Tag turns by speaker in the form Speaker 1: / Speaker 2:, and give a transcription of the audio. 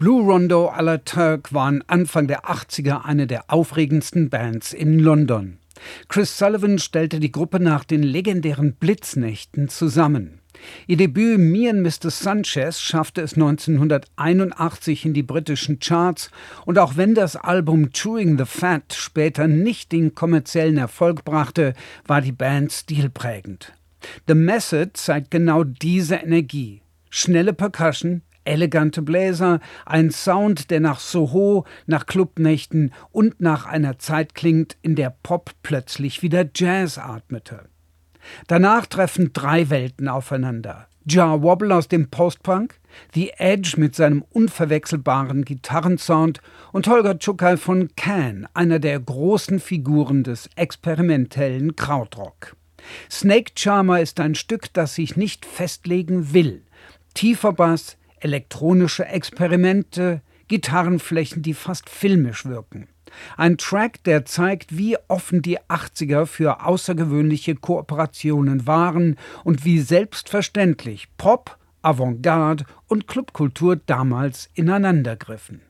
Speaker 1: Blue Rondo à la Turk waren Anfang der 80er eine der aufregendsten Bands in London. Chris Sullivan stellte die Gruppe nach den legendären Blitznächten zusammen. Ihr Debüt Me and Mr. Sanchez schaffte es 1981 in die britischen Charts, und auch wenn das Album Chewing the Fat später nicht den kommerziellen Erfolg brachte, war die Band stilprägend. The Method zeigt genau diese Energie. Schnelle Percussion, elegante Bläser, ein Sound, der nach Soho, nach Clubnächten und nach einer Zeit klingt, in der Pop plötzlich wieder Jazz atmete. Danach treffen drei Welten aufeinander. Jah Wobble aus dem Postpunk, The Edge mit seinem unverwechselbaren Gitarrensound und Holger Czukay von Can, einer der großen Figuren des experimentellen Krautrock. Snake Charmer ist ein Stück, das sich nicht festlegen will. Tiefer Bass, elektronische Experimente, Gitarrenflächen, die fast filmisch wirken. Ein Track, der zeigt, wie offen die 80er für außergewöhnliche Kooperationen waren und wie selbstverständlich Pop, Avantgarde und Clubkultur damals ineinandergriffen.